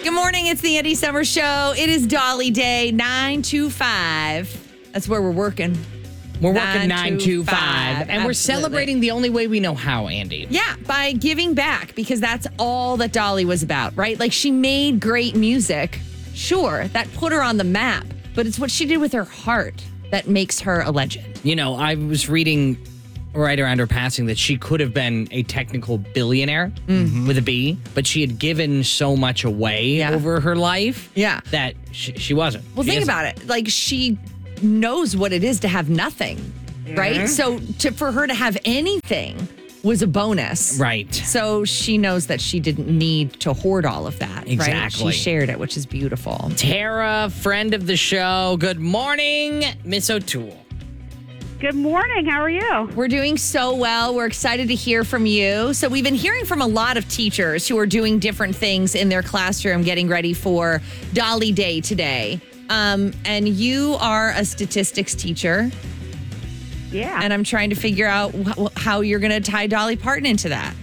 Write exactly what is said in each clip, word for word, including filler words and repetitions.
Good morning. It's the Andy Summer Show. It is Dolly Day, nine to five. That's where we're working. We're working nine to five, five, and absolutely. we're celebrating the only way we know how, Andy. Yeah, by giving back, because that's all that Dolly was about, right? Like, she made great music. Sure, that put her on the map, but it's what she did with her heart that makes her a legend. You know, I was reading right around her passing that she could have been a technical billionaire mm-hmm. with a B, but she had given so much away Yeah. over her life Yeah. that she, she wasn't. Well, She think isn't. about it. Like, she knows what it is to have nothing, Mm-hmm. right? So to, for her to have anything was a bonus. Right. So she knows that she didn't need to hoard all of that, right? Exactly. She shared it, which is beautiful. Tara, friend of the show. Good morning, Miss O'Toole. Good morning. How are you? We're doing so well. We're excited to hear from you. So we've been hearing from a lot of teachers who are doing different things in their classroom, getting ready for Dolly Day today. Um, and you are a statistics teacher. Yeah. And I'm trying to figure out wh- how you're going to tie Dolly Parton into that.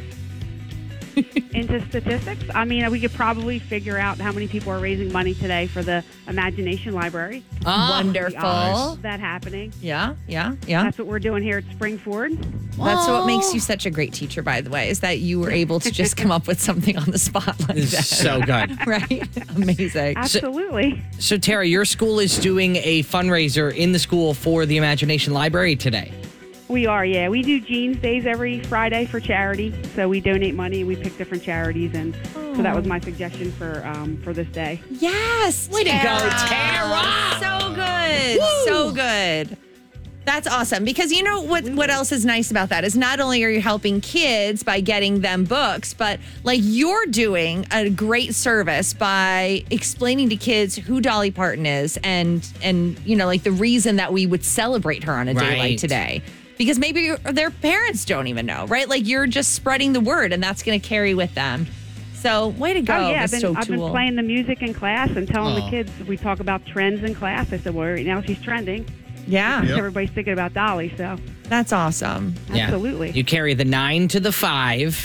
Into statistics, I mean, we could probably figure out how many people are raising money today for the Imagination Library. Oh, Wonderful. Nice. That happening. Yeah, yeah, yeah. That's what we're doing here at Springford. That's what makes you such a great teacher, by the way, is that you were able to just come up with something on the spot like This that. is so good. Right? Amazing. Absolutely. So, Tara, your school is doing a fundraiser in the school for the Imagination Library today. We are, yeah. We do Jeans Days every Friday for charity. So we donate money and we pick different charities. And so that was my suggestion for um, for this day. Yes. Way to go, Tara. So good. Woo. So good. That's awesome. Because you know what what else is nice about that is not only are you helping kids by getting them books, but like you're doing a great service by explaining to kids who Dolly Parton is and and you know like the reason that we would celebrate her on a day Right. like today. Because maybe their parents don't even know, right? Like you're just spreading the word and that's going to carry with them. So way to go, oh, yeah. I've Miss been, I've been O'Toole. playing the music in class and telling Aw. the kids, we talk about trends in class. I said, well, right now she's trending. Yeah, Everybody's thinking about Dolly, so that's awesome. Yeah. absolutely. You carry the nine to the five.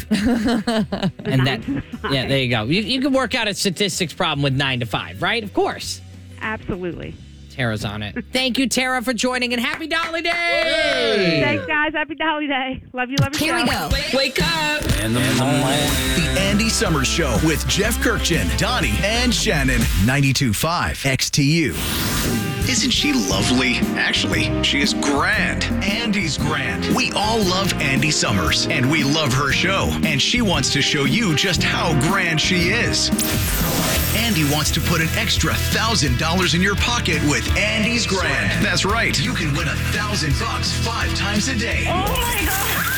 and nine that, to the five. Yeah, there you go. You, you can work out a statistics problem with nine to five, right? Of course. Absolutely. Tara's on it. Thank you, Tara, for joining, and happy Dolly Day! Thanks, guys. Happy Dolly Day. Love you, love you. Here we go. Wake up! In the morning. The Andy Summers Show with Jeff Kirkchin, Donnie, and Shannon. ninety-two point five X T U. Isn't she lovely? Actually, she is grand. Andy's grand. We all love Andy Summers, and we love her show. And she wants to show you just how grand she is. Andy wants to put an extra thousand dollars in your pocket with Andy's Grand. That's right. You can win a thousand bucks five times a day. Oh, my God.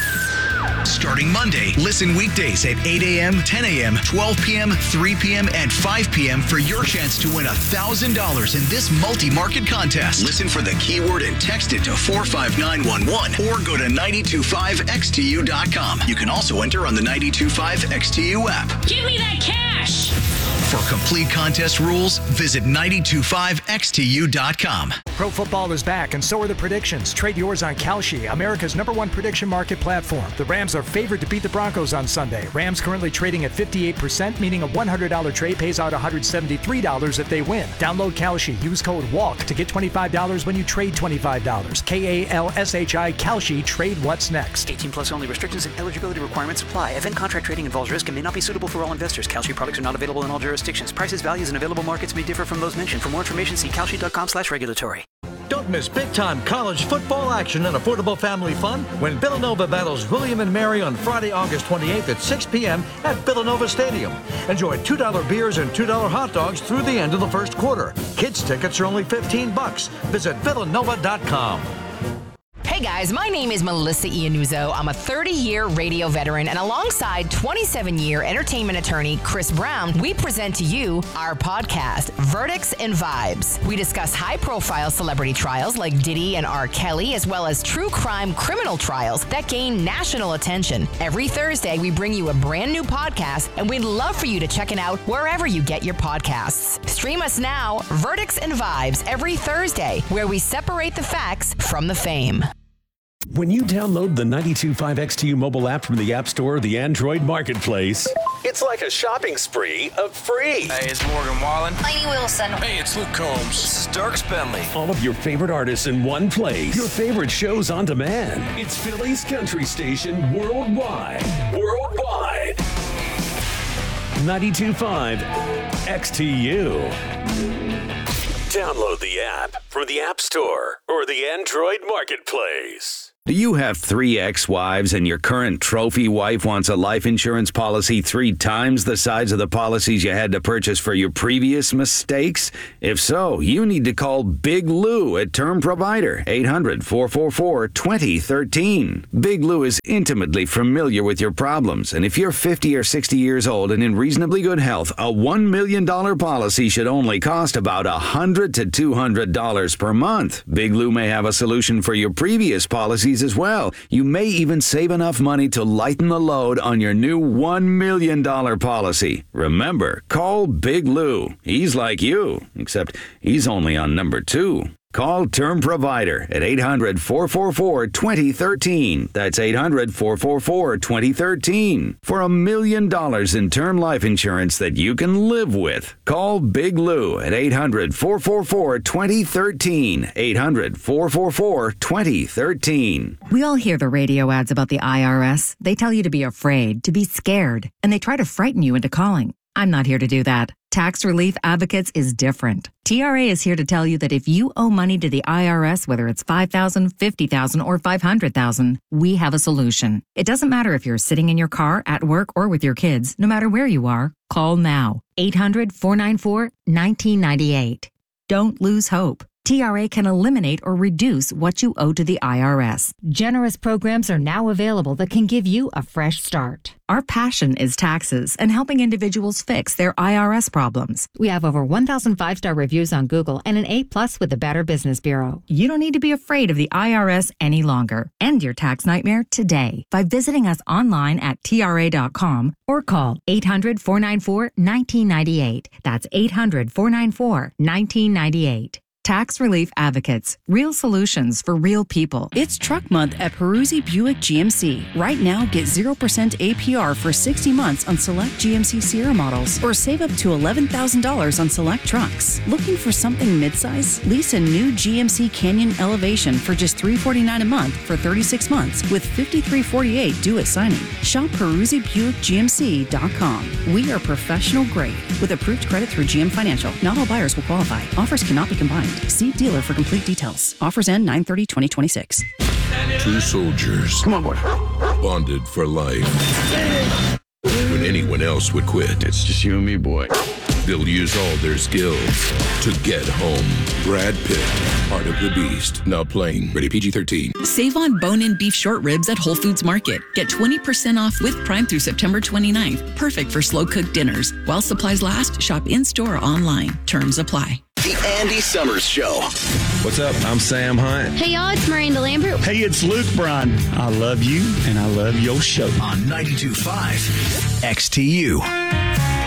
Starting Monday, listen weekdays at eight a.m., ten a.m., twelve p.m., three p.m., and five p.m. for your chance to win one thousand dollars in this multi-market contest. Listen for the keyword and text it to four five nine one one or go to nine two five X T U dot com. You can also enter on the ninety-two point five X T U app. Give me that cash! For complete contest rules, visit nine two five X T U dot com. Pro football is back, and so are the predictions. Trade yours on Kalshi, America's number one prediction market platform. The Rams are favored to beat the Broncos on Sunday. Rams currently trading at fifty-eight percent, meaning a one hundred dollars trade pays out one hundred seventy-three dollars if they win. Download Kalshi. Use code WALK to get twenty-five dollars when you trade twenty-five dollars. K A L S H I, Kalshi. Trade what's next. eighteen plus only. Restrictions and eligibility requirements apply. Event contract trading involves risk and may not be suitable for all investors. Kalshi products are not available in all jurisdictions. Prices, values, and available markets may differ from those mentioned. For more information, see kalshi dot com slash regulatory. Don't miss big-time college football action and affordable family fun when Villanova battles William and Mary on Friday, August twenty-eighth at six p.m. at Villanova Stadium. Enjoy two dollar beers and two dollar hot dogs through the end of the first quarter. Kids tickets are only fifteen bucks. Visit villanova dot com. Hey guys, my name is Melissa Iannuzzo. I'm a thirty-year radio veteran, and alongside twenty-seven-year entertainment attorney Chris Brown, we present to you our podcast, Verdicts and Vibes. We discuss high-profile celebrity trials like Diddy and R. Kelly, as well as true crime criminal trials that gain national attention. Every Thursday, we bring you a brand new podcast, and we'd love for you to check it out wherever you get your podcasts. Stream us now, Verdicts and Vibes, every Thursday, where we separate the facts from the fame. When you download the ninety-two point five X T U mobile app from the App Store or the Android Marketplace, it's like a shopping spree of free. Hey, it's Morgan Wallen. Lainey Wilson. Hey, it's Luke Combs. This is Dirk Bentley. All of your favorite artists in one place. Your favorite shows on demand. It's Philly's country station worldwide. Worldwide. ninety-two point five X T U. Download the app from the App Store or the Android Marketplace. Do you have three ex-wives and your current trophy wife wants a life insurance policy three times the size of the policies you had to purchase for your previous mistakes? If so, you need to call Big Lou at Term Provider, eight hundred, four four four, two zero one three. Big Lou is intimately familiar with your problems, and if you're fifty or sixty years old and in reasonably good health, a one million dollars policy should only cost about one hundred to two hundred dollars per month. Big Lou may have a solution for your previous policies as well. You may even save enough money to lighten the load on your new one million dollars policy. Remember, call Big Lou. He's like you, except he's only on number two. Call Term Provider at eight hundred, four four four, two zero one three. That's eight hundred, four four four, two zero one three. For a million dollars in term life insurance that you can live with. Call Big Lou at eight hundred, four four four, two zero one three. eight hundred, four four four, two zero one three. We all hear the radio ads about the I R S. They tell you to be afraid, to be scared, and they try to frighten you into calling. I'm not here to do that. Tax Relief Advocates is different. T R A is here to tell you that if you owe money to the I R S, whether it's five thousand dollars, fifty thousand dollars, or five hundred thousand dollars, we have a solution. It doesn't matter if you're sitting in your car, at work, or with your kids. No matter where you are, call now. eight hundred, four nine four, one nine nine eight. Don't lose hope. T R A can eliminate or reduce what you owe to the I R S. Generous programs are now available that can give you a fresh start. Our passion is taxes and helping individuals fix their I R S problems. We have over one thousand five-star reviews on Google and an A plus with the Better Business Bureau. You don't need to be afraid of the I R S any longer. End your tax nightmare today by visiting us online at T R A dot com or call eight hundred, four nine four, one nine nine eight. That's eight hundred, four nine four, one nine nine eight. Tax Relief Advocates. Real solutions for real people. It's Truck Month at Peruzzi Buick G M C. Right now, get zero percent A P R for sixty months on select G M C Sierra models, or save up to eleven thousand dollars on select trucks. Looking for something midsize? Lease a new G M C Canyon Elevation for just three hundred forty-nine dollars a month for thirty-six months with fifty-three forty-eight due at signing. Shop Peruzzi Buick G M C dot com. We are professional grade with approved credit through G M Financial. Not all buyers will qualify. Offers cannot be combined. See dealer for complete details. Offers end nine thirty twenty twenty-six. Two soldiers. Come on, boy. Bonded for life. When anyone else would quit, it's just you and me, boy. They'll use all their skills to get home. Brad Pitt, Heart of the Beast. Now playing. Rated P G thirteen. Save on bone-in beef short ribs at Whole Foods Market. Get twenty percent off with Prime through September twenty-ninth. Perfect for slow-cooked dinners. While supplies last, shop in-store or online. Terms apply. The Andy Summers Show. What's up? I'm Sam Hunt. Hey, y'all, it's Miranda Lambert. Hey, it's Luke Bryan. I love you, and I love your show. On ninety-two point five X T U.